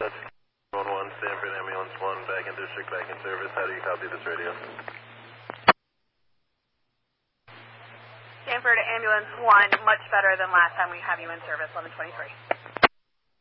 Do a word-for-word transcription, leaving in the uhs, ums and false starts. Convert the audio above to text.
That's one one, Stanford Ambulance one, back in district, back in service. How do you copy this radio? Stanford Ambulance one, much better than last time we have you in service, eleven twenty-three.